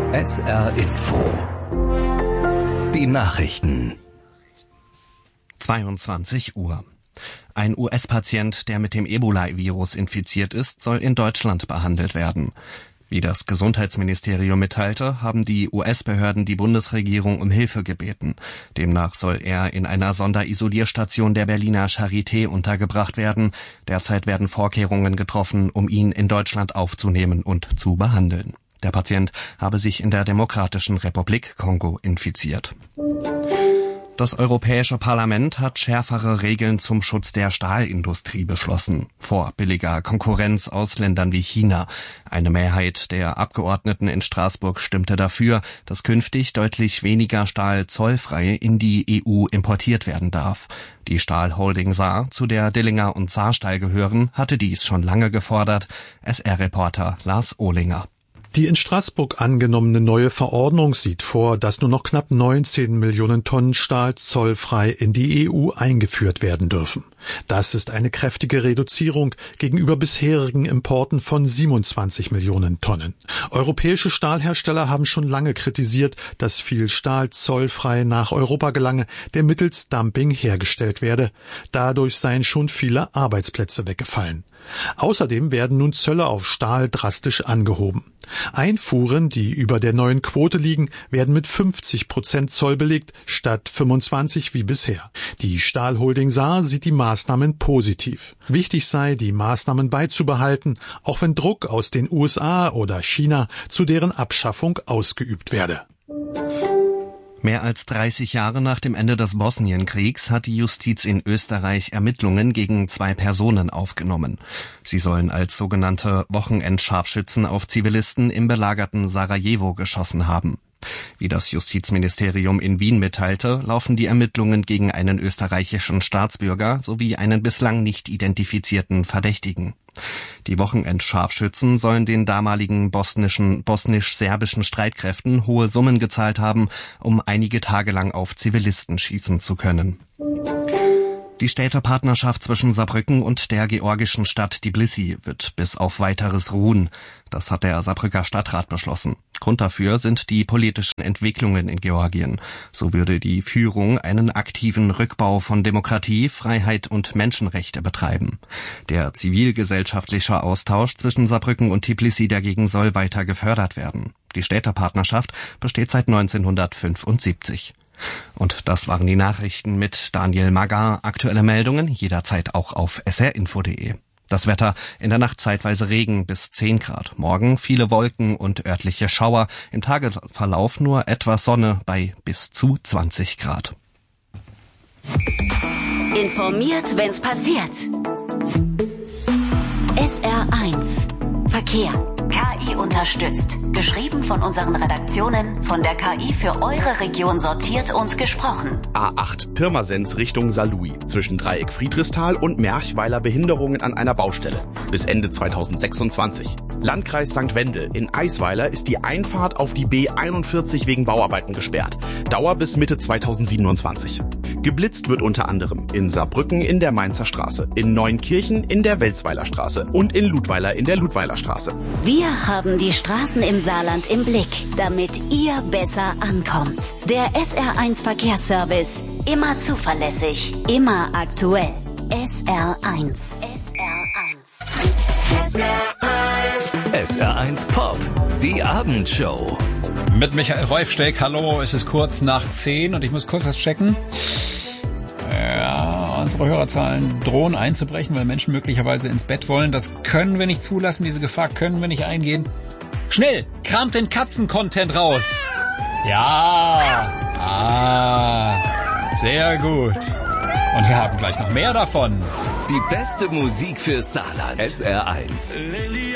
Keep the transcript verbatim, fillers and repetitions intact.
S R Info. Die Nachrichten. zweiundzwanzig Uhr. Ein U S-Patient, der mit dem Ebola-Virus infiziert ist, soll in Deutschland behandelt werden. Wie das Gesundheitsministerium mitteilte, haben die U S-Behörden die Bundesregierung um Hilfe gebeten. Demnach soll er in einer Sonderisolierstation der Berliner Charité untergebracht werden. Derzeit werden Vorkehrungen getroffen, um ihn in Deutschland aufzunehmen und zu behandeln. Der Patient habe sich in der Demokratischen Republik Kongo infiziert. Das Europäische Parlament hat schärfere Regeln zum Schutz der Stahlindustrie beschlossen, vor billiger Konkurrenz aus Ländern wie China. Eine Mehrheit der Abgeordneten in Straßburg stimmte dafür, dass künftig deutlich weniger Stahl zollfrei in die E U importiert werden darf. Die Stahlholding Saar, zu der Dillinger und Saarstahl gehören, hatte dies schon lange gefordert. S R-Reporter Lars Ohlinger. Die in Straßburg angenommene neue Verordnung sieht vor, dass nur noch knapp neunzehn Millionen Tonnen Stahl zollfrei in die E U eingeführt werden dürfen. Das ist eine kräftige Reduzierung gegenüber bisherigen Importen von siebenundzwanzig Millionen Tonnen. Europäische Stahlhersteller haben schon lange kritisiert, dass viel Stahl zollfrei nach Europa gelange, der mittels Dumping hergestellt werde. Dadurch seien schon viele Arbeitsplätze weggefallen. Außerdem werden nun Zölle auf Stahl drastisch angehoben. Einfuhren, die über der neuen Quote liegen, werden mit fünfzig Prozent Zoll belegt, statt fünfundzwanzig wie bisher. Die Stahlholding Saar sieht die Maßnahmen positiv. Wichtig sei, die Maßnahmen beizubehalten, auch wenn Druck aus den U S A oder China zu deren Abschaffung ausgeübt werde. Mehr als dreißig Jahre nach dem Ende des Bosnienkriegs hat die Justiz in Österreich Ermittlungen gegen zwei Personen aufgenommen. Sie sollen als sogenannte Wochenendscharfschützen auf Zivilisten im belagerten Sarajevo geschossen haben. Wie das Justizministerium in Wien mitteilte, laufen die Ermittlungen gegen einen österreichischen Staatsbürger sowie einen bislang nicht identifizierten Verdächtigen. Die Wochenendscharfschützen sollen den damaligen bosnischen, bosnisch-serbischen Streitkräften hohe Summen gezahlt haben, um einige Tage lang auf Zivilisten schießen zu können. Die Städtepartnerschaft zwischen Saarbrücken und der georgischen Stadt Tbilisi wird bis auf Weiteres ruhen. Das hat der Saarbrücker Stadtrat beschlossen. Grund dafür sind die politischen Entwicklungen in Georgien. So würde die Führung einen aktiven Rückbau von Demokratie, Freiheit und Menschenrechte betreiben. Der zivilgesellschaftliche Austausch zwischen Saarbrücken und Tbilisi dagegen soll weiter gefördert werden. Die Städtepartnerschaft besteht seit neunzehnhundertfünfundsiebzig. Und das waren die Nachrichten mit Daniel Magar. Aktuelle Meldungen jederzeit auch auf s r info punkt d e. Das Wetter: in der Nacht zeitweise Regen bis zehn Grad. Morgen viele Wolken und örtliche Schauer. Im Tagesverlauf nur etwas Sonne bei bis zu zwanzig Grad. Informiert, wenn's passiert. S R eins Verkehr. K I unterstützt. Geschrieben von unseren Redaktionen, von der K I für eure Region sortiert und gesprochen. A acht Pirmasens Richtung Saarlouis. Zwischen Dreieck Friedrichsthal und Merchweiler Behinderungen an einer Baustelle. Bis Ende zweitausendsechsundzwanzig. Landkreis Sankt Wendel. In Eisweiler ist die Einfahrt auf die B einundvierzig wegen Bauarbeiten gesperrt. Dauer bis Mitte zweitausendsiebenundzwanzig. Geblitzt wird unter anderem in Saarbrücken in der Mainzer Straße, in Neunkirchen in der Welzweiler Straße und in Ludweiler in der Ludweiler Straße. Wir haben die Straßen im Saarland im Blick, damit ihr besser ankommt. Der S R eins Verkehrsservice. Immer zuverlässig, immer aktuell. S R eins. S R eins. S R eins. S R eins Pop. Die Abendshow. Mit Michael Reufsteck. Hallo, es ist kurz nach zehn und ich muss kurz was checken. Ja, unsere Hörerzahlen drohen einzubrechen, weil Menschen möglicherweise ins Bett wollen. Das können wir nicht zulassen, diese Gefahr können wir nicht eingehen. Schnell, kramt den Katzen-Content raus. Ja, ah, sehr gut. Und wir haben gleich noch mehr davon. Die beste Musik für Saarland. S R eins.